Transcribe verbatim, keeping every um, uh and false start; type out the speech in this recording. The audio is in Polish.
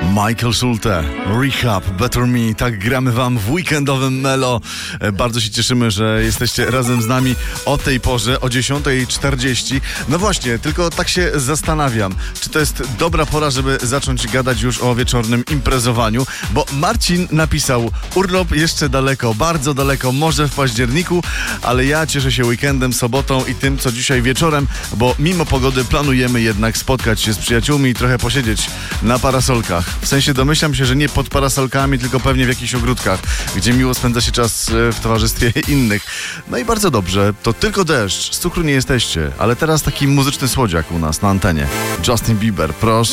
Michael Schulte, Rehab, Better Me. Tak gramy wam w weekendowym Melo. Bardzo się cieszymy, że jesteście razem z nami o tej porze, o dziesiąta czterdzieści. No właśnie, tylko tak się zastanawiam, czy to jest dobra pora, żeby zacząć gadać już o wieczornym imprezowaniu, bo Marcin napisał: urlop jeszcze daleko, bardzo daleko, może w październiku, ale ja cieszę się weekendem, sobotą i tym, co dzisiaj wieczorem, bo mimo pogody planujemy jednak spotkać się z przyjaciółmi i trochę posiedzieć na parasolkach. W sensie domyślam się, że nie pod parasolkami, tylko pewnie w jakichś ogródkach, gdzie miło spędza się czas w towarzystwie innych. No i bardzo dobrze, to tylko deszcz, z cukru nie jesteście, ale teraz taki muzyczny słodziak u nas na antenie. Justin Bieber, proszę.